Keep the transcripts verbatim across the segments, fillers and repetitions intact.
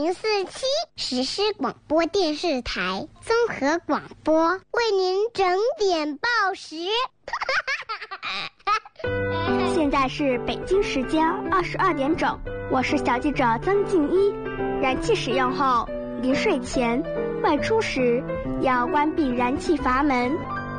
零四七实施广播电视台综合广播，为您整点报时。 现在是北京时间二十二点整，我是小记者曾静一。燃气使用后，临睡前、外出时要关闭燃气阀门。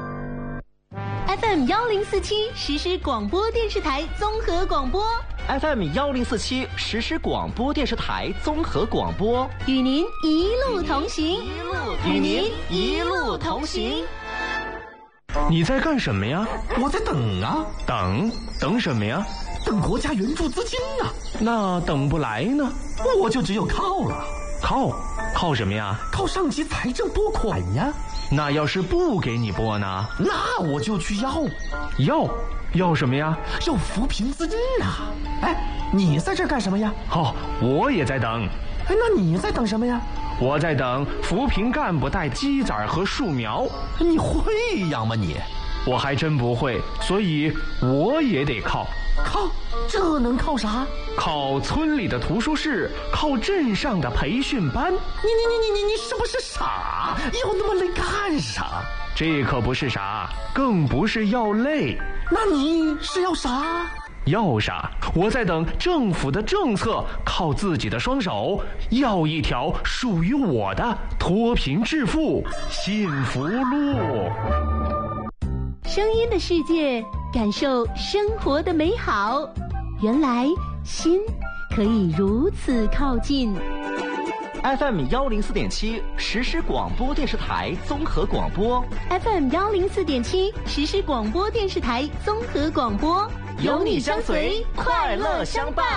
F M 幺零四七实施广播电视台综合广播 F M 幺零四七实施广播电视台综合广播， 与您一路同行， 与您一路同行。 你在干什么呀？ 我在等啊。 等？等什么呀？ 等国家援助资金啊。 那等不来呢？ 我就只有靠了。 靠？靠什么呀？ 靠上级财政拨款呀。 那要是不给你拨呢？ 那我就去要。 要？要什么呀？ 要扶贫资金啊。哎，你在这干什么呀？ 哦，我也在等。 哎，那你在等什么呀？ 我在等扶贫干部带鸡仔和树苗。 你会养吗你？ 我还真不会，所以我也得靠。 靠？这能靠啥？ 靠村里的图书室，靠镇上的培训班。 你你你你你你是不是傻？要那么累干啥？ 这可不是傻，更不是要累。 那你是要啥？ 要啥？我在等政府的政策，靠自己的双手，要一条属于我的脱贫致富幸福路。 声音的世界，感受生活的美好。原来心可以如此靠近。 F M 幺零四点七实施广播电视台综合广播 F M 幺零四点七实施广播电视台综合广播， 有你相随，快乐相伴。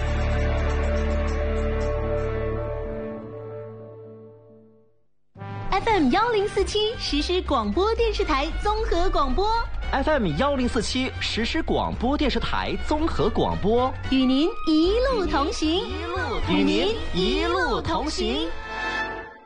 F M 幺零四七实施广播电视台综合广播 F M 幺零四七实施广播电视台综合广播， 与您一路同行， 与您一路同行。